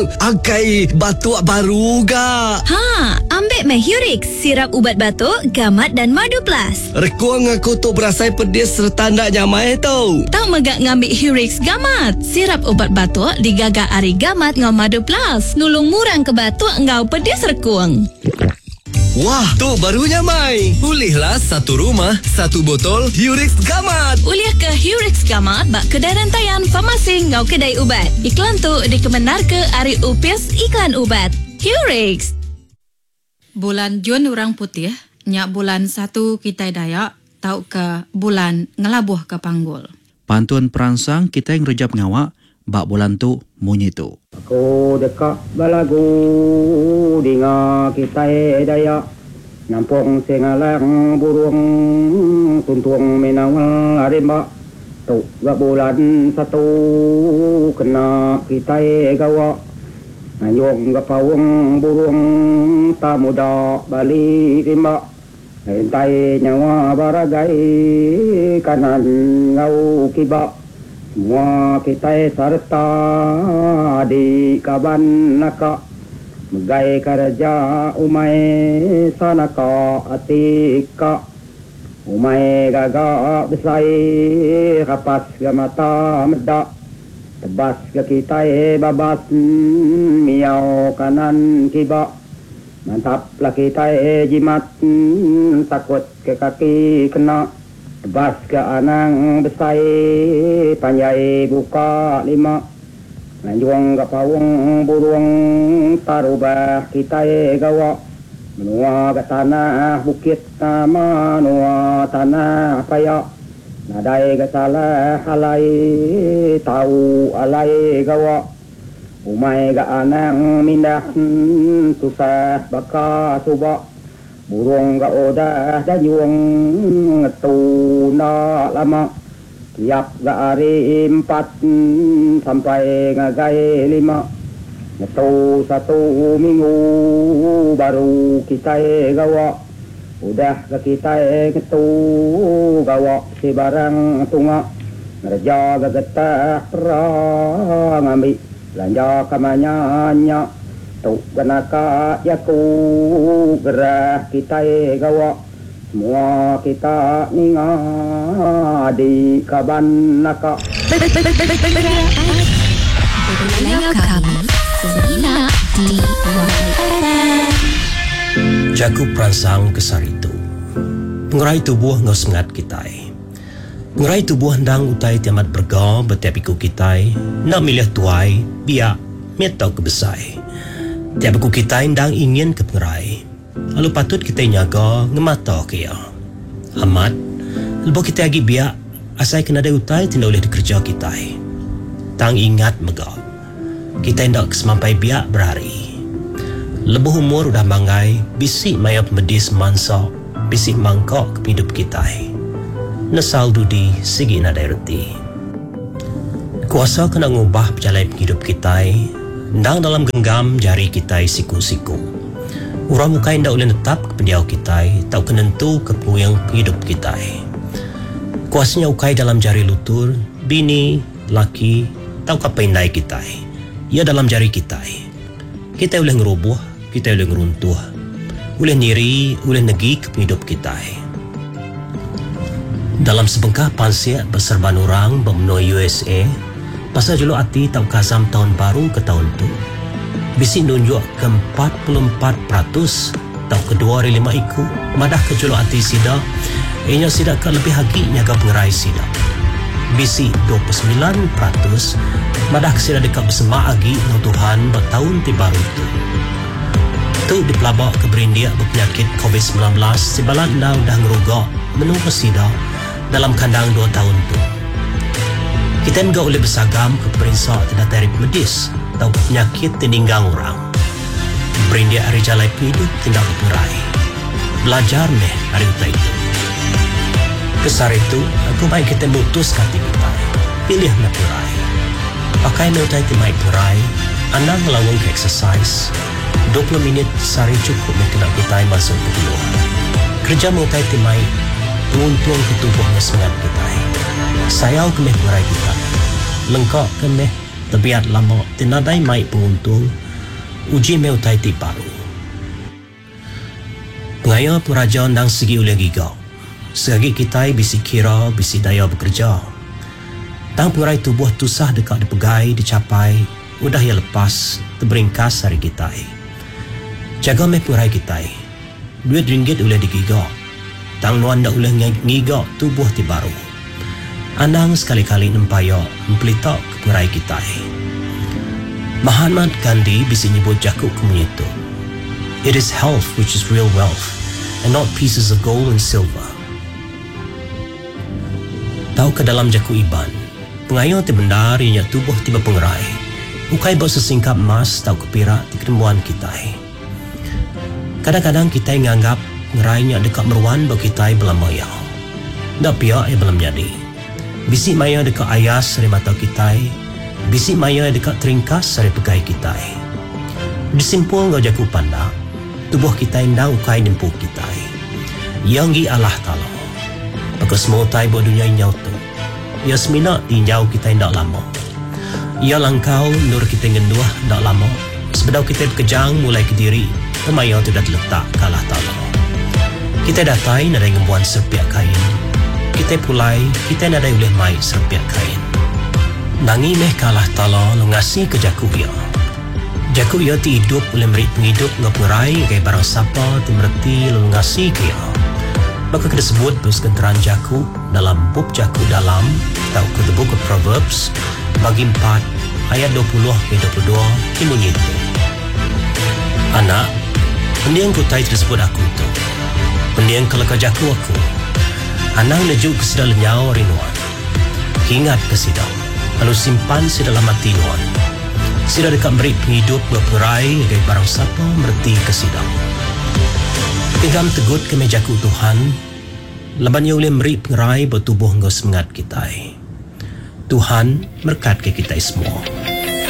Angkai batuk baru ga. Ambil Hurix, sirap ubat batuk, gamat dan madu plus. Rekuang aku tu berasai pedis serta ndak nyamai tau. Tak megak ngambil Hurix gamat. Sirap ubat batuk digagak ari gamat ngau madu plus. Nulung murang ke batuk ngau pedis rekuang. Wah, tu barunya Mai. Pulihlah satu rumah, satu botol Hurix Gamat. Uliah ke Hurix Gamat bak kedai rantaian farmasi ngau kedai ubat. Iklan tu dikemenar ke Ari UPS Iklan Ubat. Hurix. Bulan Jun orang putih, nyak bulan 1 kita Dayak, tau ke bulan ngelabuh ke Panggul. Pantun perangsang kita yang rejap ngawak, bak bulan tu munyi tu. Aku dekat balagu dinga kita Dayak, nampung sengalang burung tuntung menawal arimba. Tu gak bulan 1 kena kita gawa. Ngayong gapawang burung tak muda balik rimba. Hentai nyawa baragai kanan ngau kiba. Semua kita serta di kaban naka. Megai kerja umai sanaka atika. Umai gagak besai kapas gamata medak. Tebas ke kita babas miau kanan kiba. Mantaplah kita jimat takut ke kaki kena. Tebas ke anang besai panjai buka 5. Lanjuang ke pawang burung tarubah kita gawa. Menua ke tanah bukit nama nua tanah payak. Nadai ke salah alai tahu alai gawa. Umai ke anang mindah susah baka subak. Burung ke odah dayung ngetu nak lama. Tiap ke hari 4 sampai ngagai 5. Ngetu 1 minggu baru kita gawa. Udah ke kita ketu gawa si barang tunga. Ngerja ke getah perang ambil belanja kamanyanya. Tu kenaka yaku gerah kita gawa. Semua kita ninga di kaban naka. Jaku perangsang kesar itu. Pengerai tubuh ngau sengat kitai. Pengerai tubuh hendang utai tiamat berga betiap iku kitai. Nak milih tuai, biak, metau kebesai. Tiap iku kitai hendang ingin ke pengerai. Lalu patut kita nyaga ngemata kaya. Amat, lepas kita lagi biak, asai kena ada utai tidak boleh dikerja kitai. Tang ingat mega. Kita hendak kesemampai biak berhari. Lebuh umur udah mangai, bisik mayap medis mansa, bisik mangkok ke hidup kita. Nesal dudi sigi nadai reti. Kuasa kena ngubah berjalan hidup kita, ndang dalam genggam jari kita siku-siku. Urang mukai ndak boleh tetap ke pendiau kita, tak kenentu ke puyang hidup kita. Kuasanya ukai dalam jari lutur, bini, laki, tau kapendai kita. Ia dalam jari kita. Kita boleh ngerubuh, kita boleh ngeruntuh. Boleh nyiri, boleh negi ke hidup kita. Dalam sebengkah pansiat berserban orang bermenui USA, pasal julu hati tak kasam tahun baru ke tahun tu. Bisik nunjuk ke 44%, tahun kedua dari 5 iku, madah ke julu hati sida, ianya sida ke lebih hagi nyaga pengerai sida. Bisik 29%, madah ke sida dekat bersemak agi no Tuhan bertahun ti baru tu. Tu dipelabak ke berindia berpenyakit COVID-19 sibalan dah ngerugak menunggu sida dalam kandang 2 tahun tu. Kita enggak boleh bersagam ke perinsak tidak tarif medis atau penyakit tininggang orang. Berindia hari jalai hidup tidak berperai. Belajar meh hari itu. Kesar itu, aku main kita mutus kati kita. Pilih nak perai. Pakai nautai timai perai, anda ngelawang ke exercise. 20 minit sehari cukup nak kita masuk ke keluar. Kerja nautai timai, menguntung ke tubuhnya semangat kita. Sayau kemeh perai kita. Lengkap kemeh Tabiat lama tinadai mai penguntung uji meu tai ti baru. Pengaya puraja nang segi oleh giga. Segi kita bisi kira bisi daya bekerja. Tang purai tubuh tusah dekat dipegai dicapai udah ya lepas terberingkas hari kita. Jaga me purai kita. RM2 oleh digiga. Tang nuan dak oleh ngiga tubuh ti baru. Anang sekali-kali nempaya mempelitak ke purai kita. Mahatma Gandhi bisa nyebut jakuk kemunya itu. It is health which is real wealth and not pieces of gold and silver. Tahu ke dalam jakuk iban, pengayuh ti bendar yang tubuh tiba pengerai. Ukai bawa sesingkap emas tahu ke perak di kenembuan kita. Kadang-kadang kita menganggap ngerainya dekat meruan bagi kita belam maya. Dak pihak belum jadi. Bisik maya dekat ayas dari mata kita, bisik maya dekat teringkas dari pegai kita. Disimpul ngau jaku pandak, tubuh kita indang ukai nempuh kita. Yang gi Allah Ta'ala. Maka semua tai buat dunia inyau tu. Ia seminak tinjau kita indak lama. Ia langkau nur kita ngenduah indak lama. Sebedau kita berkejang mulai ke diri, kemaya tu dah terletak ke Allah Ta'ala. Kita datai nadai ngembuan serpiak kain. Kita pulai, kita nadai boleh mai serpiak kain. Nangi meh ke Allah Ta'ala lo ngasih ke jakuk ia. Jakuk ia ti hidup boleh beri penghidup ngau pengerai kaya barang sapa ti merti lo ngasih ke ia. Maka kita sebut bersekenteran jakuk dalam buk jakuk dalam atau ke the book of Proverbs bagi 4 ayat 20 ke 22 timunyi itu. Anak, pendiang kutai tersebut aku tu. Pendiang kalau kau jakuk aku. Anang lejuk ke sedal nyau rinuan. Ingat ke sidang. Lalu simpan sedalam hati nuan. Sida dekat beri penghidup berperai gaya barang siapa merti ke sidang. Pegam tegut ke mejaku Tuhan. Labannya boleh beri pengerai bertubuh engkau semangat kita. Tuhan berkat ke kita semua.